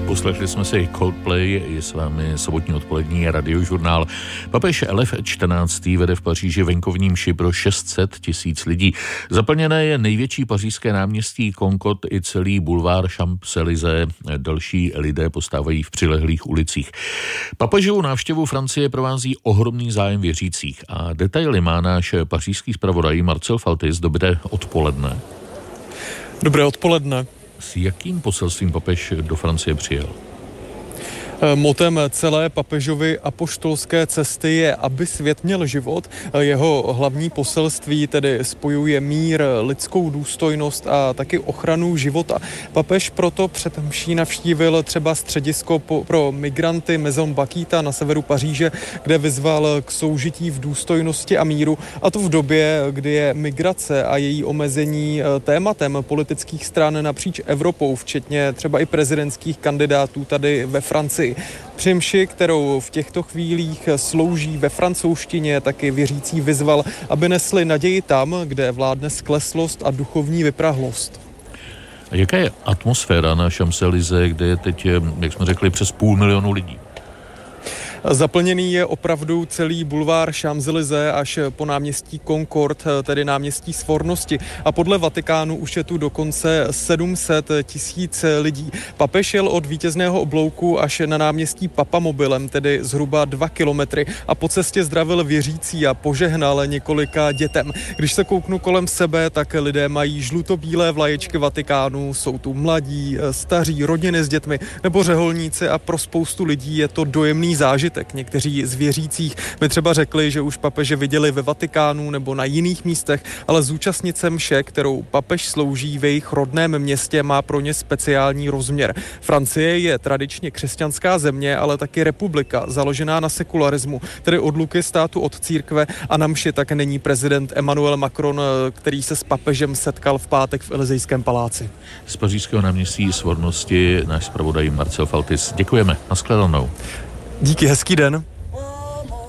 Poslechli jsme si Coldplay, je s vámi sobotní odpolední radiožurnál. Papež Lev XIV. Vede v Paříži venkovní mši pro 600 000 lidí. Zaplněné je největší pařížské náměstí Concorde i celý bulvár Champs-Élysées. Další lidé postávají v přilehlých ulicích. Papežovu návštěvu Francie provází ohromný zájem věřících a detaily má náš pařížský zpravodaj Marcel Faltis. Dobré odpoledne. Dobré odpoledne. S jakým poselstvím papež do Francie přijel? Motem celé papežovy apoštolské cesty je, aby svět měl život. Jeho hlavní poselství tedy spojuje mír, lidskou důstojnost a taky ochranu života. Papež proto před mší navštívil třeba středisko pro migranty Maison Bakita na severu Paříže, kde vyzval k soužití v důstojnosti a míru, a to v době, kdy je migrace a její omezení tématem politických stran napříč Evropou, včetně třeba i prezidentských kandidátů tady ve Francii. Při mši, kterou v těchto chvílích slouží ve francouzštině, taky věřící vyzval, aby nesli naději tam, kde vládne skleslost a duchovní vyprahlost. A jaká je atmosféra na Champs-Élysées, kde je teď, jak jsme řekli, přes 500 000 lidí? Zaplněný je opravdu celý bulvár Champs-Élysées až po náměstí Concorde, tedy náměstí Svornosti. A podle Vatikánu už je tu dokonce 700 000 lidí. Papež jel od vítězného oblouku až na náměstí Papamobilem, tedy zhruba 2 kilometry, a po cestě zdravil věřící a požehnal několika dětem. Když se kouknu kolem sebe, tak lidé mají žlutobílé vlaječky Vatikánu, jsou tu mladí, staří, rodiny s dětmi nebo řeholníci a pro spoustu lidí je to dojemný zážitek. Někteří z věřících mi třeba řekli, že už papeže viděli ve Vatikánu nebo na jiných místech, ale zúčastnit se mše, kterou papež slouží v jejich rodném městě, má pro ně speciální rozměr. Francie je tradičně křesťanská země, ale taky republika, založená na sekularismu, tedy odluky státu od církve, a na mši tak není prezident Emmanuel Macron, který se s papežem setkal v pátek v Elysejském paláci. Z pařížského náměstí Svornosti náš zpravodaj Marcel Faltis. Děkujeme. Nashledanou. Díky, hezký den.